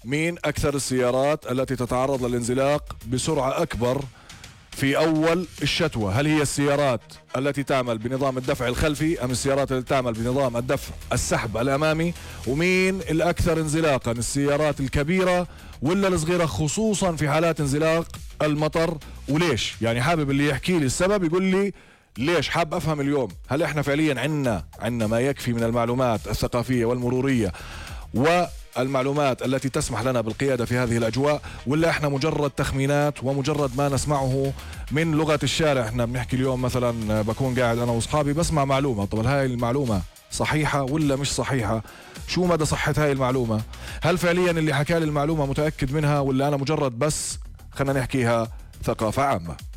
مين أكثر السيارات التي تتعرض للانزلاق بسرعة أكبر في أول الشتوى؟ هل هي السيارات التي تعمل بنظام الدفع الخلفي أم السيارات التي تعمل بنظام الدفع السحب الأمامي؟ ومين الأكثر انزلاقا، السيارات الكبيرة ولا الصغيرة، خصوصا في حالات انزلاق المطر؟ وليش؟ يعني حابب اللي يحكي لي السبب يقول لي ليش. حاب أفهم اليوم هل إحنا فعليا عنا ما يكفي من المعلومات الثقافية والمرورية والمعلومات التي تسمح لنا بالقيادة في هذه الأجواء، ولا احنا مجرد تخمينات ومجرد ما نسمعه من لغة الشارع؟ احنا بنحكي اليوم مثلا بكون قاعد انا واصحابي بسمع معلومة، طب هاي المعلومة صحيحة ولا مش صحيحة؟ شو مدى صحة هاي المعلومة؟ هل فعليا اللي حكى لي المعلومة متأكد منها، ولا انا مجرد بس خلينا نحكيها ثقافة عامة؟